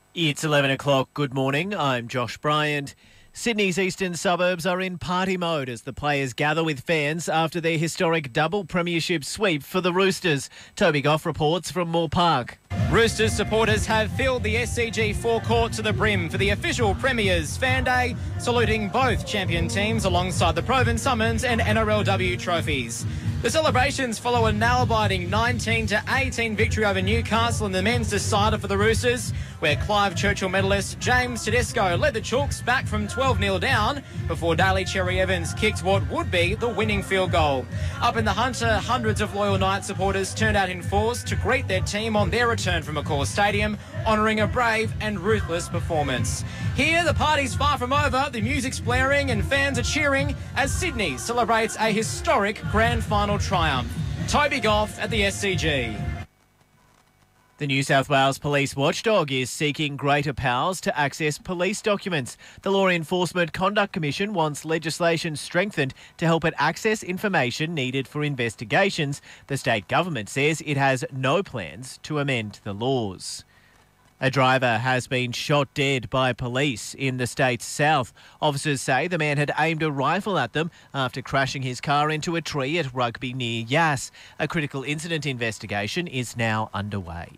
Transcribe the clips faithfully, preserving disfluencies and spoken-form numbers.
It's eleven o'clock. Good morning. I'm Josh Bryant. Sydney's eastern suburbs are in party mode as the players gather with fans after their historic double premiership sweep for the Roosters. Toby Goff reports from Moore Park. Roosters supporters have filled the S C G forecourt to the brim for the official Premier's Fan Day, saluting both champion teams alongside the Provan Summons and N R L W trophies. The celebrations follow a nail-biting nineteen to eighteen victory over Newcastle in the men's decider for the Roosters, where Clive Churchill medalist James Tedesco led the Chooks back from twelve nil down before Daly Cherry Evans kicked what would be the winning field goal. Up in the Hunter, hundreds of loyal Knights supporters turned out in force to greet their team on their return from Accor Stadium, honouring a brave and ruthless performance. Here, the party's far from over, the music's blaring and fans are cheering as Sydney celebrates a historic grand final triumph. Toby Goff at the S C G. The New South Wales Police Watchdog is seeking greater powers to access police documents. The Law Enforcement Conduct Commission wants legislation strengthened to help it access information needed for investigations. The state government says it has no plans to amend the laws. A driver has been shot dead by police in the state's south. Officers say the man had aimed a rifle at them after crashing his car into a tree at Rugby near Yass. A critical incident investigation is now underway.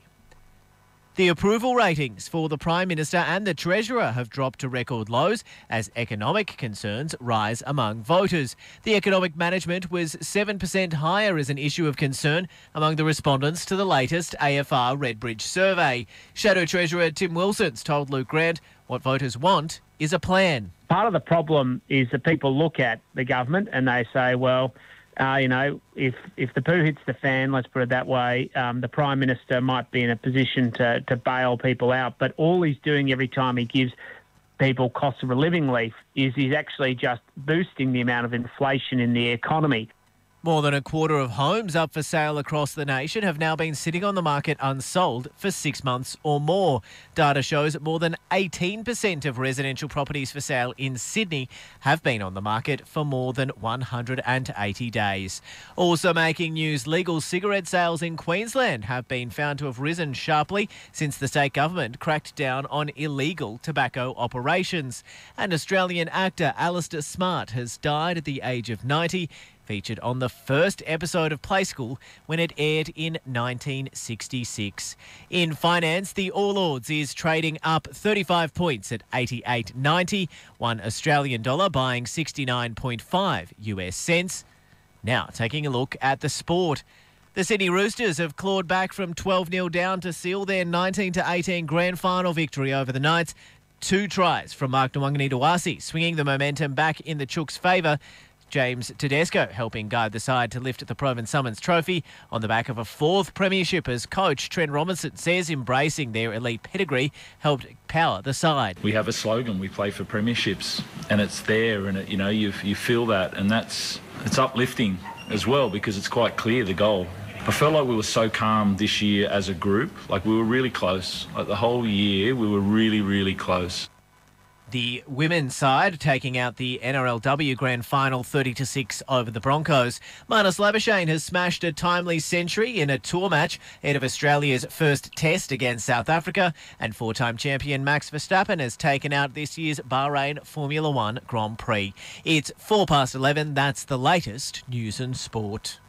The approval ratings for the Prime Minister and the Treasurer have dropped to record lows as economic concerns rise among voters. The economic management was seven percent higher as an issue of concern among the respondents to the latest A F R Redbridge survey. Shadow Treasurer Tim Wilson's told Luke Grant what voters want is a plan. Part of the problem is that people look at the government and they say, well, Uh, you know, if if the poo hits the fan, let's put it that way, um, the Prime Minister might be in a position to, to bail people out. But all he's doing every time he gives people cost of a living relief is he's actually just boosting the amount of inflation in the economy. More than a quarter of homes up for sale across the nation have now been sitting on the market unsold for six months or more. Data shows that more than eighteen percent of residential properties for sale in Sydney have been on the market for more than one hundred eighty days. Also making news, legal cigarette sales in Queensland have been found to have risen sharply since the state government cracked down on illegal tobacco operations. And Australian actor Alistair Smart has died at the age of ninety. Featured on the first episode of Play School when it aired in nineteen sixty-six. In finance, the All Ords is trading up thirty-five points at eighty-eight ninety. One Australian dollar buying sixty-nine point five U S cents. Now taking a look at the sport. The Sydney Roosters have clawed back from twelve nil down to seal their nineteen to eighteen grand final victory over the Knights. Two tries from Mark Nwangani-Dawasi, swinging the momentum back in the Chooks' favour. James Tedesco helping guide the side to lift the Provan Summons trophy on the back of a fourth premiership as coach Trent Robinson says embracing their elite pedigree helped power the side. We have a slogan, we play for premierships, and it's there, and it, you know, you you feel that, and that's it's uplifting as well because it's quite clear the goal. I felt like we were so calm this year as a group, like we were really close. Like the whole year we were really, really close. The women's side taking out the N R L W Grand Final thirty to six over the Broncos. Marnus Labuschagne has smashed a timely century in a tour match ahead of Australia's first test against South Africa, and four-time champion Max Verstappen has taken out this year's Bahrain Formula One Grand Prix. It's four past eleven. That's the latest news and sport.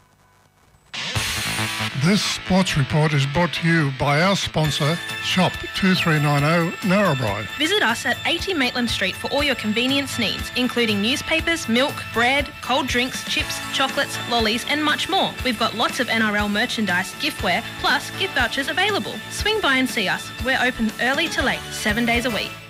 This sports report is brought to you by our sponsor, Shop two three nine zero Narrabri. Visit us at eighty Maitland Street for all your convenience needs, including newspapers, milk, bread, cold drinks, chips, chocolates, lollies and much more. We've got lots of N R L merchandise, giftware, plus gift vouchers available. Swing by and see us. We're open early to late, seven days a week.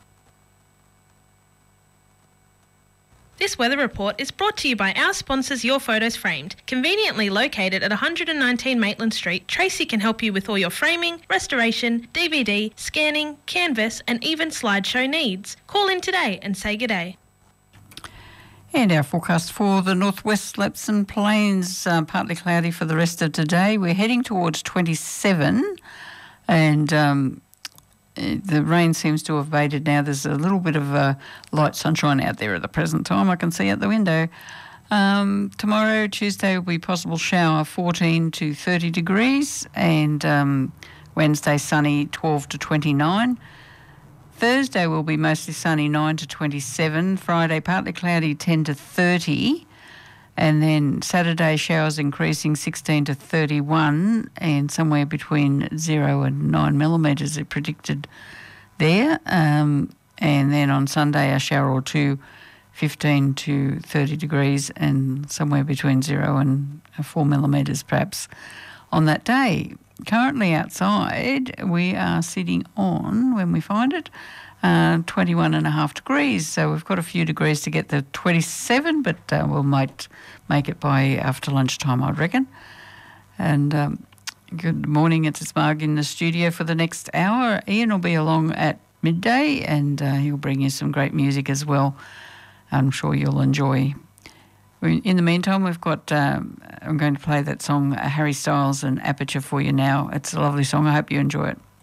This weather report is brought to you by our sponsors Your Photos Framed. Conveniently located at one hundred nineteen Maitland Street, Tracy can help you with all your framing, restoration, D V D, scanning, canvas and even slideshow needs. Call in today and say good day. And our forecast for the northwest Lapps and Plains, uh, partly cloudy for the rest of today. We're heading towards twenty-seven and um, the rain seems to have abated now. There's a little bit of uh, light sunshine out there at the present time. I can see out the window. Um, tomorrow, Tuesday, will be possible shower, fourteen to thirty degrees, and um, Wednesday sunny, twelve to twenty-nine. Thursday will be mostly sunny, nine to twenty-seven. Friday partly cloudy, ten to thirty. And then Saturday showers increasing, sixteen to thirty-one, and somewhere between zero and nine millimetres are predicted there. Um, and then on Sunday a shower or two, fifteen to thirty degrees, and somewhere between zero and four millimetres perhaps on that day. Currently outside we are sitting on, when we find it, uh, twenty-one and a half degrees. So we've got a few degrees to get to twenty-seven, but uh, we'll might make it by after lunchtime, I reckon. And um, good morning, it's Marg in the studio for the next hour. Ian will be along at midday, and uh, he'll bring you some great music as well. I'm sure you'll enjoy. In the meantime, we've got, um, I'm going to play that song, Harry Styles and Aperture for you now. It's a lovely song. I hope you enjoy it.